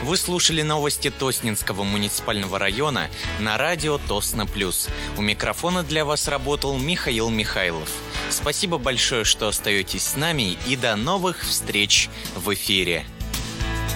Вы слушали новости Тоснинского муниципального района на радио Тосно Плюс. У микрофона для вас работал Михаил Михайлов. Спасибо большое, что остаетесь с нами, и до новых встреч в эфире.